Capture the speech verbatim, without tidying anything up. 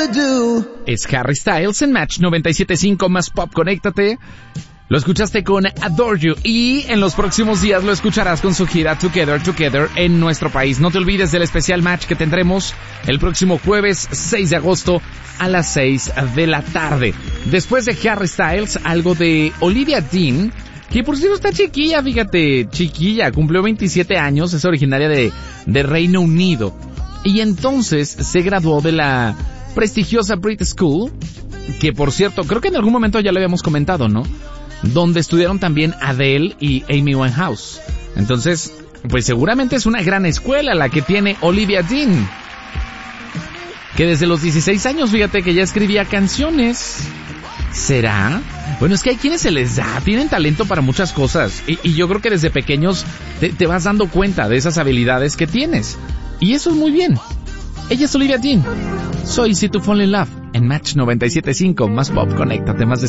do. Es Harry Styles en Match noventa y siete punto cinco más Pop. Conéctate. Lo escuchaste con Adore You y en los próximos días lo escucharás con su gira Together Together en nuestro país. No te olvides del especial Match que tendremos el próximo jueves seis de agosto a las seis de la tarde. Después de Harry Styles, algo de Olivia Dean, que por cierto está chiquilla, fíjate, chiquilla, cumplió veintisiete años, es originaria de, de Reino Unido. Y entonces se graduó de la prestigiosa Brit School, que por cierto, creo que en algún momento ya lo habíamos comentado, ¿no? Donde estudiaron también Adele y Amy Winehouse. Entonces, pues seguramente es una gran escuela la que tiene Olivia Dean, que desde los dieciséis años, fíjate que ya escribía canciones. ¿Será? Bueno, es que hay quienes se les da, tienen talento para muchas cosas, y, y yo creo que desde pequeños te, te vas dando cuenta de esas habilidades que tienes, y eso es muy bien. Ella es Olivia Dean. Soy Easy to Fall in Love en Match noventa y siete punto cinco más Pop. Conéctate más de